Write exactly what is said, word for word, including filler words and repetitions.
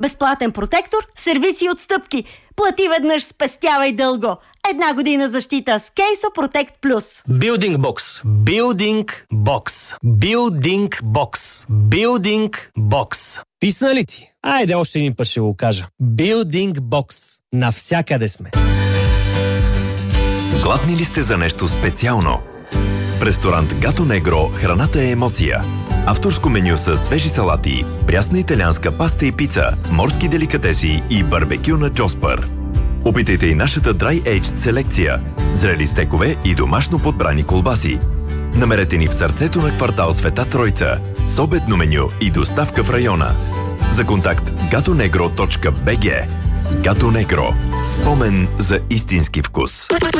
Безплатен протектор, сервиси и отстъпки. Плати веднъж, спестявай дълго. Една година защита с Кейсо Протект Плюс. Building Box. Building Box. Building Box. Building Box. Писна ли ти? Айде още един път ще го кажа. Building Box. Навсякъде сме. Гладни ли сте за нещо специално? В ресторант Гато Негро храната е емоция. Авторско меню с свежи салати, прясна италианска паста и пица, морски деликатеси и барбекю на Джоспър. Опитайте и нашата Dry Aged селекция, зрели стекове и домашно подбрани колбаси. Намерете ни в сърцето на квартал Света Тройца, с обедно меню и доставка в района. За контакт gatonegro точка би джи. Гато Негро. Спомен за истински вкус.